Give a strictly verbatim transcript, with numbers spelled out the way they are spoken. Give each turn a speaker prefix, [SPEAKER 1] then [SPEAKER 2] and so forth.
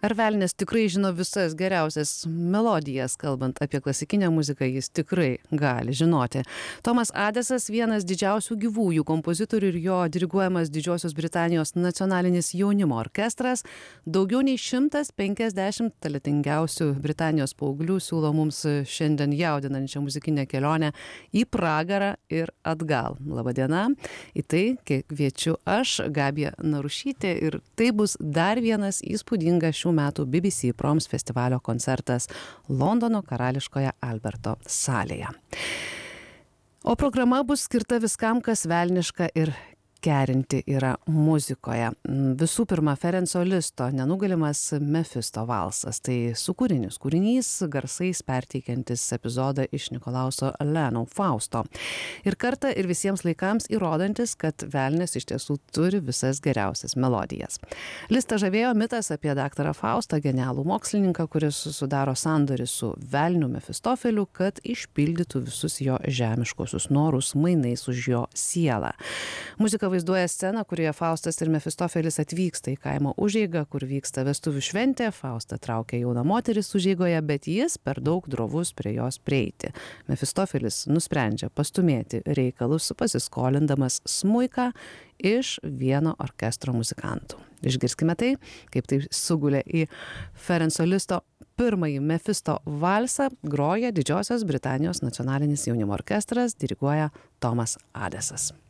[SPEAKER 1] Ar velnias tikrai žino visas geriausias melodijas, kalbant apie klasikinę muziką, jis tikrai gali žinoti. Tomas Adesas, vienas didžiausių gyvųjų kompozitorių ir jo diriguojamas Didžiosios Britanijos nacionalinis jaunimo orkestras, daugiau nei šimtas penkiasdešimt talentingiausių Britanijos paauglių siūlo mums šiandien jaudinančią muzikinę kelionę į pragarą ir atgal. Labadiena, į tai kviečiu aš, Gabija Narušytė, ir tai bus dar vienas įspūdingas šių metų B B C Proms festivalio koncertas Londono karališkoje Alberto salėje. O programa bus skirta viskam, kas velniška ir kerinti yra muzikoje. Visų pirma, Ferenco Listo nenugalimas Mefisto valsas. Tai sukūrinis kūrinys, garsais perteikiantis epizodą iš Nikolauso Leno Fausto. Ir kartą ir visiems laikams įrodantis, kad velnias iš tiesų turi visas geriausias melodijas. Listą žavėjo mitas apie daktarą Faustą, genialų mokslininką, kuris sudaro sandorį su velniu Mefistofeliu, kad išpildytų visus jo žemiškosius norus mainais už jo sielą. Muzika vaizduoja sceną, kurioje Faustas ir Mefistofelis atvyksta į kaimo užeigą, kur vyksta vestuvių šventė. Faustą traukia jauna moteris užeigoje, bet jis per daug drovus prie jos prieiti. Mefistofelis nusprendžia pastumėti reikalus, pasiskolindamas smuiką iš vieno orkestro muzikantų. Išgirskime tai, kaip tai sugulė į Ferenco Listo pirmąjį Mefisto valsą, groja Didžiosios Britanijos nacionalinis jaunimo orkestras, diriguoja Tomas Adesas.